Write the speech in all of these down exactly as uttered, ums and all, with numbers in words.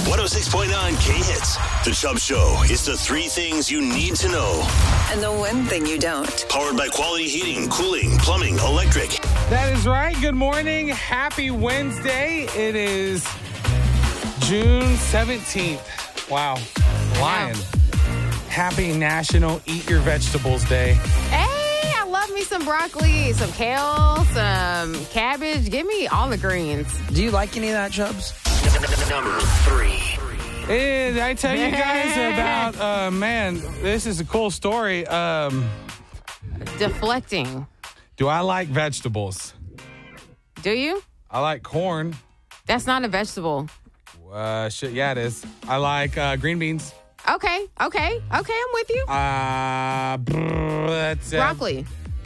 one oh six point nine K-Hits. The Chubb Show is the three things you need to know. And the one thing you don't. Powered by Quality Heating, Cooling, Plumbing, Electric. That is right. Good morning. Happy Wednesday. It is June seventeenth. Wow. Lion. Happy National Eat Your Vegetables Day. Hey, I love me some broccoli, some kale, some cabbage. Give me all the greens. Do you like any of that, Chubbs? Number three. And I tell you guys about, uh, man, this is a cool story. Um, Deflecting. do I like vegetables? Do you? I like corn. That's not a vegetable. Uh, shit, yeah, it is. I like uh, green beans. Okay, okay, okay, I'm with you. Uh, brr, that's, uh, Broccoli.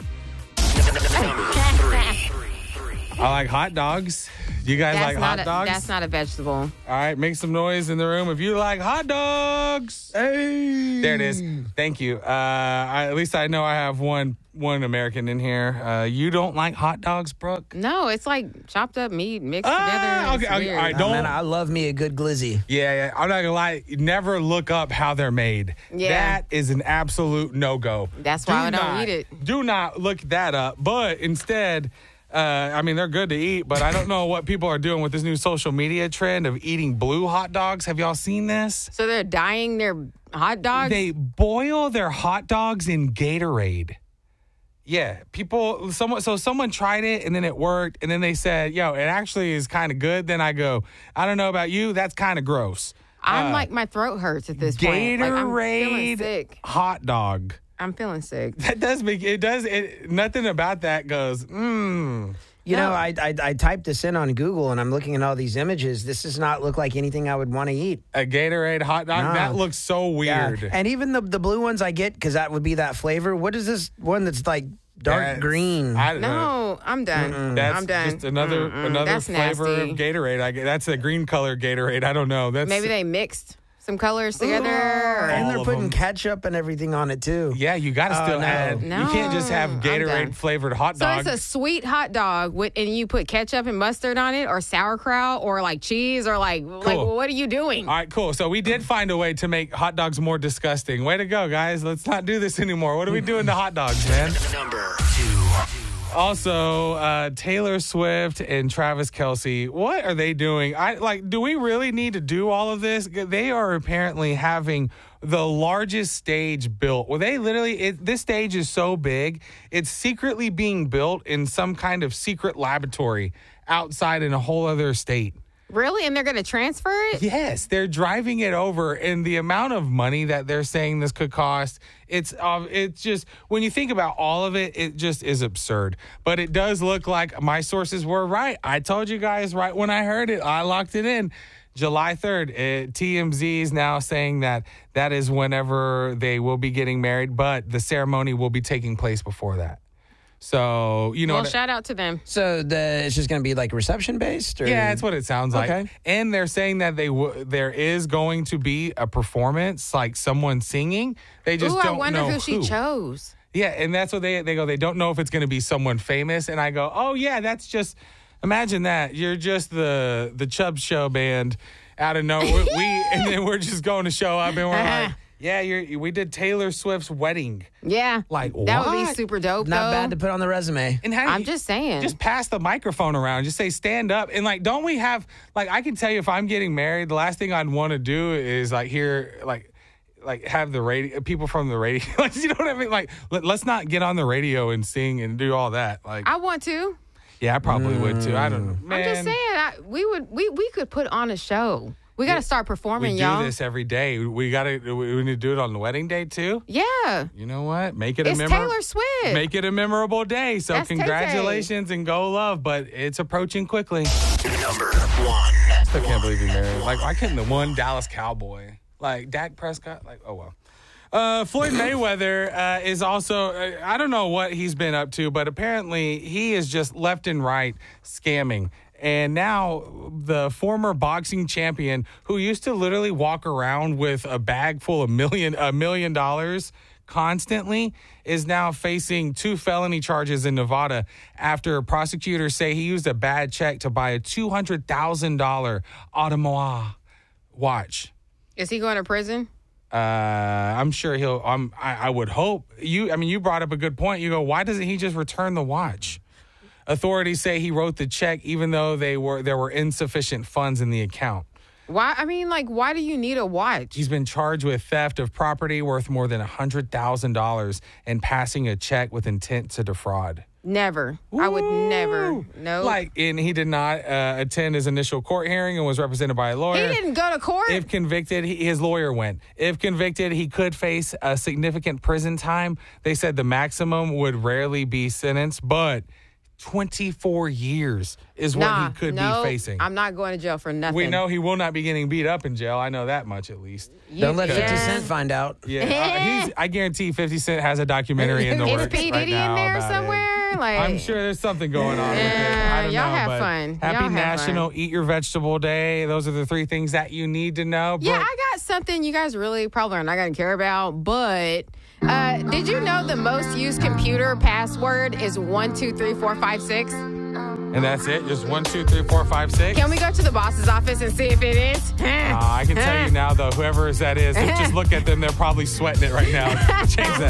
I like hot dogs. You guys That's like not hot a, dogs? That's not a vegetable. All right, make some noise in the room if you like hot dogs. Hey. There it is. Thank you. Uh, I, at least I know I have one one American in here. Uh, you don't like hot dogs, Brooke? No, it's like chopped up meat mixed Ah, together. okay, It's okay, weird. all right, Oh, don't. man, I love me a good glizzy. Yeah, yeah, I'm not gonna lie. Never look up how they're made. Yeah. That is an absolute no go. That's why I don't eat it. Do not look that up. But instead, uh, I mean, they're good to eat. But I don't know what people are doing with this new social media trend of eating blue hot dogs. Have y'all seen this? So they're dyeing their hot dogs? They boil their hot dogs in Gatorade. Yeah, people, someone, so someone tried it and then it worked. And then they said, yo, it actually is kind of good. Then I go, I don't know about you. That's kind of gross. I'm Uh, like, my throat hurts at this point. Like, I'm feeling Gatorade sick. hot dog. I'm feeling sick. That does make, it does, it, nothing about that goes, mmm. You No. know, I, I I typed this in on Google, and I'm looking at all these images. This does not look like anything I would want to eat. A Gatorade hot dog? No. That looks so weird. Yeah. And even the, the blue ones I get, because that would be that flavor. What is this one that's like dark That's- green? I don't know. No, I'm done. That's I'm done. just another Mm-mm. another That's flavor nasty. of Gatorade. I, gue- that's a green color Gatorade. I don't know. That's Maybe they mixed some colors together. or- and they're all of putting them. ketchup and everything on it, too. Yeah, you got to Oh, still no. add. No, you can't just have I'm done. Gatorade flavored hot So dog. it's a sweet hot dog with, and you put ketchup and mustard on it, or sauerkraut, or like cheese, or like like what are you doing? All right, cool. So we did find a way to make hot dogs more disgusting. Way to go, guys. Let's not do this anymore. What are we doing to hot dogs, man? Number two. Also, uh, Taylor Swift and Travis Kelce, what are they doing? I like. Do we really need to do all of this? They are apparently having the largest stage built. Well, they literally, it, this stage is so big, it's secretly being built in some kind of secret laboratory outside in a whole other state. Really? And they're going to transfer it? Yes, they're driving it over, and the amount of money that they're saying this could cost, it's uh, it's just, when you think about all of it, it just is absurd. But it does look like my sources were right. I told you guys right when I heard it. I locked it in. July third, uh, T M Z is now saying that that is whenever they will be getting married, but the ceremony will be taking place before that. So, you know. Well, what- shout out to them. So the, it's just going to be like reception based? Or? Yeah, that's what it sounds like. Okay. And they're saying that they w- there is going to be a performance, like someone singing. They just Ooh, I don't wonder know who she chose. Yeah, and that's what they they go. They don't know if it's going to be someone famous. And I go, oh yeah, that's just, imagine that you're just the the Chubb Show band out of nowhere. we and then we're just going to show up and we're like, yeah, you're we did Taylor Swift's wedding. Yeah. Like, that would be what? super dope, Not though. bad to put on the resume. And how do I'm you- just saying. Just pass the microphone around. Just say stand up. And like, don't we have like? I can tell you, if I'm getting married, the last thing I'd want to do is like hear like. Like have the radio people from the radio, like, you know what I mean? Like, let, let's not get on the radio and sing and do all that. Like, I want to. yeah, I probably would too. I don't know, man. I'm just saying, I, we would we we could put on a show. We got to start performing, we do y'all. this every day. We got to. We we need to do it on the wedding day too. Yeah. You know what? Make it It's a memor- Taylor Swift. Make it a memorable day. So That's Tay-Tay. congratulations and go love. But it's approaching quickly. Number one. Still can't believe he married. Like, why couldn't the one Dallas Cowboy, like Dak Prescott, like, oh well. Uh, Floyd Mayweather uh, is also, uh, I don't know what he's been up to, but apparently he is just left and right scamming. And now the former boxing champion, who used to literally walk around with a bag full of million a million dollars constantly, is now facing two felony charges in Nevada after prosecutors say he used a bad check to buy a two hundred thousand dollars Audemars Watch. Is he going to prison? Uh, I'm sure he'll. Um, I, I would hope you. I mean, you brought up a good point. You go, why doesn't he just return the watch? Authorities say he wrote the check, even though they were there were insufficient funds in the account. Why? I mean, like, why do you need a watch? He's been charged with theft of property worth more than one hundred thousand dollars and passing a check with intent to defraud. Never. I would never. No. Like, and he did not uh, attend his initial court hearing and was represented by a lawyer. He didn't go to court? If convicted, he, his lawyer went. If convicted, he could face a significant prison time. They said the maximum would rarely be sentenced, but twenty-four years is nah, what he could no, be facing. I'm not going to jail for nothing. We know he will not be getting beat up in jail. I know that much at least. You, Don't let yeah. fifty Cent find out. Yeah, uh, he's, I guarantee fifty Cent has a documentary in the Is works P. right Diddy now in there about somewhere? It. Like, I'm sure there's something going on with it. Yeah, I don't y'all know, have but fun. Happy Y'all have National fun. Eat Your Vegetable Day. Those are the three things that you need to know. Yeah, But I got something you guys really probably are not going to care about, but uh, did you know the most used computer password is one two three four five six? and that's it. Just one, two, three, four, five, six. Can we go to the boss's office and see if it is? Uh, I can tell you now, though, whoever that is, just look at them. They're probably sweating it right now. Change that.